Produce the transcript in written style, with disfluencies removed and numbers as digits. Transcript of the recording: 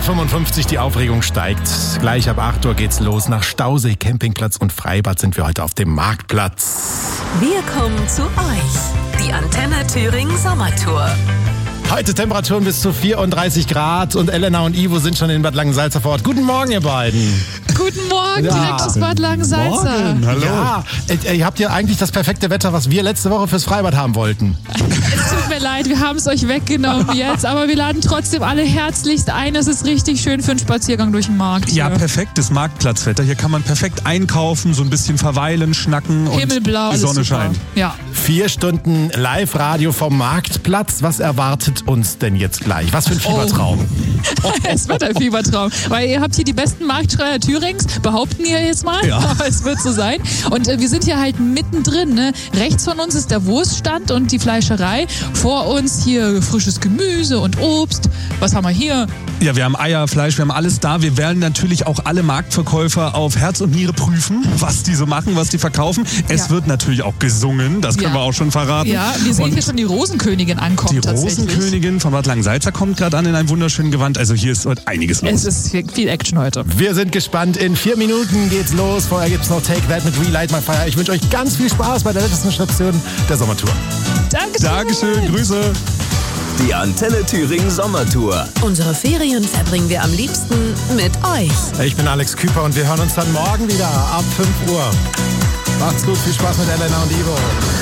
7.55 Uhr, die Aufregung steigt. Gleich ab 8 Uhr geht's los. Nach Stausee, Campingplatz und Freibad sind wir heute auf dem Marktplatz. Wir kommen zu euch. Die Antenne Thüringen Sommertour. Heute Temperaturen bis zu 34 Grad und Elena und Ivo sind schon in Bad Langensalza vor Ort. Guten Morgen, ihr beiden. Guten Morgen, Ja. direkt aus Bad Langensalza. Morgen, hallo. Ja, ihr habt ja eigentlich das perfekte Wetter, was wir letzte Woche fürs Freibad haben wollten. Es tut mir leid, wir haben es euch weggenommen jetzt, aber wir laden trotzdem alle herzlichst ein. Es ist richtig schön für einen Spaziergang durch den Markt. Ja, hier. perfektes Marktplatzwetter. Hier kann man perfekt einkaufen, so ein bisschen verweilen, schnacken und Himmelblau, die alles Sonne super. scheint. Ja. 4 Stunden Live-Radio vom Marktplatz. Was erwartet uns denn jetzt gleich? Was für ein Fiebertraum. Es wird ein Fiebertraum, weil ihr habt hier die besten Marktschreier Thürings, behaupten wir jetzt mal, Ja. aber es wird so sein. Und wir sind hier halt mittendrin. Ne? Rechts von uns ist der Wurststand und die Fleischerei. Vor uns hier frisches Gemüse und Obst. Was haben wir hier? Ja, wir haben Eier, Fleisch, wir haben alles da. Wir werden natürlich auch alle Marktverkäufer auf Herz und Niere prüfen, was die so machen, was die verkaufen. Es Ja. wird natürlich auch gesungen, das können Ja. wir auch schon verraten. Ja, wir sehen Und hier schon die Rosenkönigin ankommen die tatsächlich. Rosenkönigin von Bad Langensalza kommt gerade an in einem wunderschönen Gewand. Also hier ist heute einiges los. Es ist viel Action heute. Wir sind gespannt. In 4 Minuten geht's los. Vorher gibt's noch Take That mit Relight My Fire. Ich wünsche euch ganz viel Spaß bei der letzten Station der Sommertour. Dankeschön. Dankeschön, Grüße. Die Antenne Thüringen Sommertour. Unsere Ferien verbringen wir am liebsten mit euch. Ich bin Alex Küper und wir hören uns dann morgen wieder ab 5 Uhr. Macht's gut, viel Spaß mit Elena und Ivo.